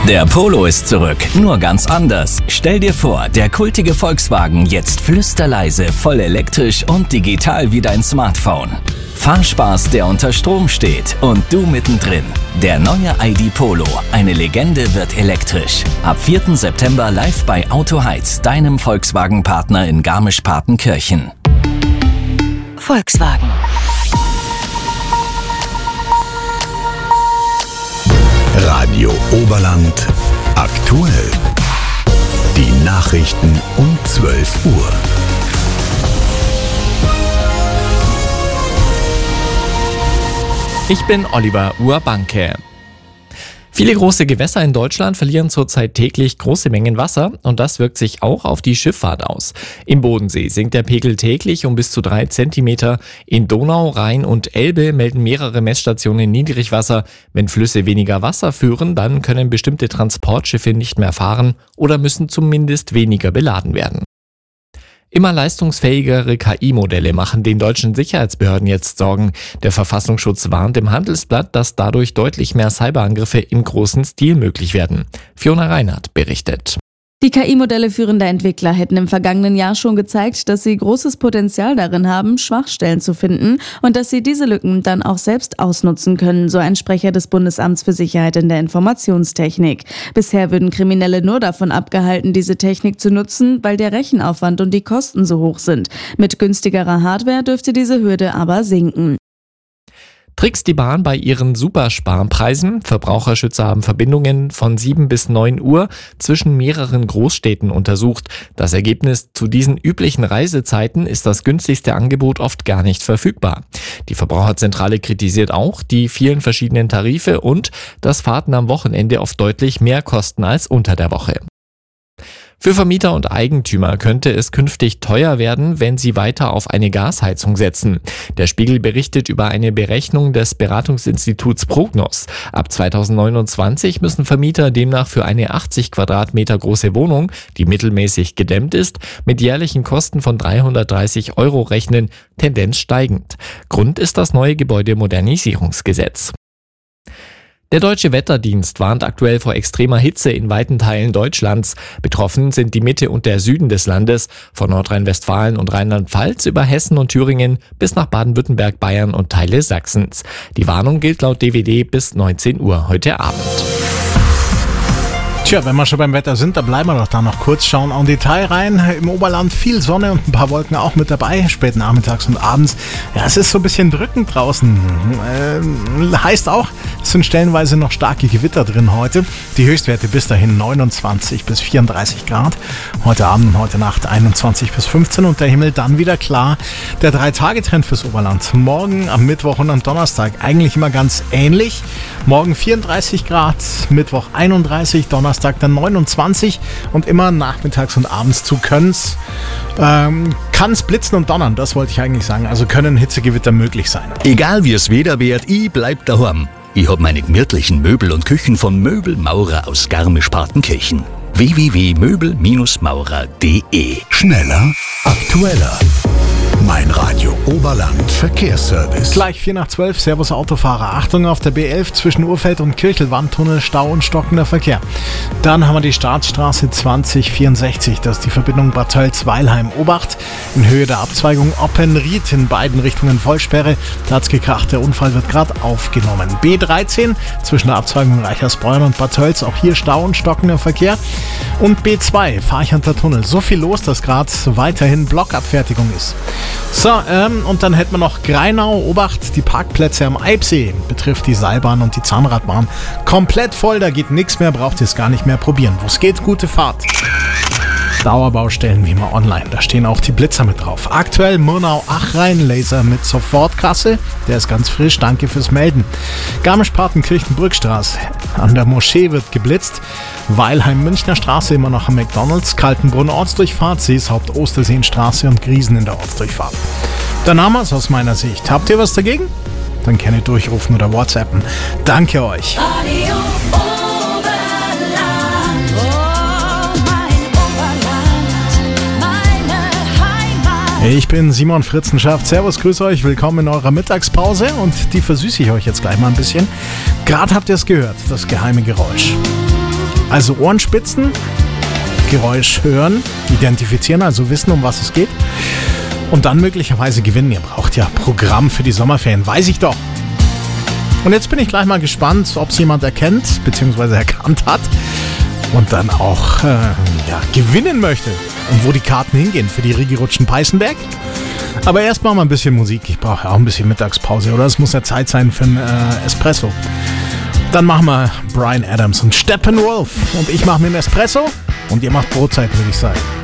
Der Polo ist zurück, nur ganz anders. Stell dir vor, der kultige Volkswagen jetzt flüsterleise, voll elektrisch und digital wie dein Smartphone. Fahrspaß, der unter Strom steht und du mittendrin. Der neue ID Polo, eine Legende, wird elektrisch. Ab 4. September live bei Auto Heiz, deinem Volkswagen-Partner in Garmisch-Partenkirchen. Volkswagen. Radio Oberland aktuell. Die Nachrichten um 12 Uhr. Ich bin Oliver Urbanke. Viele große Gewässer in Deutschland verlieren zurzeit täglich große Mengen Wasser und das wirkt sich auch auf die Schifffahrt aus. Im Bodensee sinkt der Pegel täglich um bis zu 3 Zentimeter. In Donau, Rhein und Elbe melden mehrere Messstationen Niedrigwasser. Wenn Flüsse weniger Wasser führen, dann können bestimmte Transportschiffe nicht mehr fahren oder müssen zumindest weniger beladen werden. Immer leistungsfähigere KI-Modelle machen den deutschen Sicherheitsbehörden jetzt Sorgen. Der Verfassungsschutz warnt im Handelsblatt, dass dadurch deutlich mehr Cyberangriffe im großen Stil möglich werden. Fiona Reinhardt berichtet. Die KI-Modelle führender Entwickler hätten im vergangenen Jahr schon gezeigt, dass sie großes Potenzial darin haben, Schwachstellen zu finden und dass sie diese Lücken dann auch selbst ausnutzen können, so ein Sprecher des Bundesamts für Sicherheit in der Informationstechnik. Bisher würden Kriminelle nur davon abgehalten, diese Technik zu nutzen, weil der Rechenaufwand und die Kosten so hoch sind. Mit günstigerer Hardware dürfte diese Hürde aber sinken. Trickst die Bahn bei ihren Supersparpreisen? Verbraucherschützer haben Verbindungen von 7 bis 9 Uhr zwischen mehreren Großstädten untersucht. Das Ergebnis: zu diesen üblichen Reisezeiten ist das günstigste Angebot oft gar nicht verfügbar. Die Verbraucherzentrale kritisiert auch die vielen verschiedenen Tarife und dass Fahrten am Wochenende oft deutlich mehr kosten als unter der Woche. Für Vermieter und Eigentümer könnte es künftig teuer werden, wenn sie weiter auf eine Gasheizung setzen. Der Spiegel berichtet über eine Berechnung des Beratungsinstituts Prognos. Ab 2029 müssen Vermieter demnach für eine 80 Quadratmeter große Wohnung, die mittelmäßig gedämmt ist, mit jährlichen Kosten von 330 € rechnen, Tendenz steigend. Grund ist das neue Gebäudemodernisierungsgesetz. Der Deutsche Wetterdienst warnt aktuell vor extremer Hitze in weiten Teilen Deutschlands. Betroffen sind die Mitte und der Süden des Landes, von Nordrhein-Westfalen und Rheinland-Pfalz über Hessen und Thüringen bis nach Baden-Württemberg, Bayern und Teile Sachsens. Die Warnung gilt laut DWD bis 19 Uhr heute Abend. Tja, wenn wir schon beim Wetter sind, dann bleiben wir doch da noch kurz. Schauen en Detail rein. Im Oberland viel Sonne und ein paar Wolken auch mit dabei, spät nachmittags und abends. Ja, es ist so ein bisschen drückend draußen. Heißt auch, es sind stellenweise noch starke Gewitter drin heute. Die Höchstwerte bis dahin 29 bis 34 Grad. Heute Abend und heute Nacht 21 bis 15 und der Himmel dann wieder klar. Der 3-Tage-Trend fürs Oberland. Morgen am Mittwoch und am Donnerstag eigentlich immer ganz ähnlich. Morgen 34 Grad, Mittwoch 31, Donnerstag dann 29 und immer nachmittags und abends zu können's. Kann's blitzen und donnern, das wollte ich eigentlich sagen. Also können Hitzegewitter möglich sein. Egal wie es Wetter wird, ich bleib daheim. Ich hab meine gemütlichen Möbel und Küchen von Möbelmaurer aus Garmisch-Partenkirchen. www.möbelmaurer.de. Schneller, aktueller. Mein Radio Oberland Verkehrsservice. Gleich 4:12, Servus Autofahrer. Achtung auf der B11 zwischen Urfeld und Kirchelwandtunnel, Stau und stockender Verkehr. Dann haben wir die Staatsstraße 2064, das ist die Verbindung Bad Tölz-Weilheim. Obacht, in Höhe der Abzweigung Oppenried in beiden Richtungen Vollsperre. Da hat's gekracht, der Unfall wird gerade aufgenommen. B13 zwischen der Abzweigung Reichersbeuern und Bad Tölz, auch hier Stau und stockender Verkehr. Und B2, Farchanter Tunnel. So viel los, dass gerade weiterhin Blockabfertigung ist. So, und dann hätten wir noch Greinau. Obacht, die Parkplätze am Eibsee betrifft die Seilbahn und die Zahnradbahn. Komplett voll, da geht nichts mehr, braucht ihr es gar nicht mehr probieren. Wo es geht, gute Fahrt. Dauerbaustellen wie immer online, da stehen auch die Blitzer mit drauf. Aktuell Murnau-Achrhein, Laser mit Sofortkasse, der ist ganz frisch, danke fürs Melden. Garmisch-Partenkirchen-Brückstraße, an der Moschee wird geblitzt. Weilheim-Münchner Straße immer noch am McDonalds, Kaltenbrunn-Ortsdurchfahrt, Seeshaupt, Osterseenstraße und Griesen in der Ortsdurchfahrt. Dann haben wir es aus meiner Sicht. Habt ihr was dagegen? Dann gerne durchrufen oder WhatsAppen. Danke euch. Ich bin Simon Fritzenschaft. Servus, grüße euch. Willkommen in eurer Mittagspause und die versüße ich euch jetzt gleich mal ein bisschen. Gerade habt ihr es gehört, das geheime Geräusch. Also Ohren spitzen, Geräusch hören, identifizieren, also wissen, um was es geht. Und dann möglicherweise gewinnen. Ihr braucht ja Programm für die Sommerferien, weiß ich doch. Und jetzt bin ich gleich mal gespannt, ob es jemand erkennt, bzw. erkannt hat. Und dann auch gewinnen möchte. Und wo die Karten hingehen für die Rigi Rutschen Peißenberg. Aber erstmal mal ein bisschen Musik. Ich brauche ja auch ein bisschen Mittagspause, oder? Es muss ja Zeit sein für einen Espresso. Dann machen wir Bryan Adams und Steppenwolf. Und ich mache mir einen Espresso und ihr macht Brotzeit, würde ich sagen.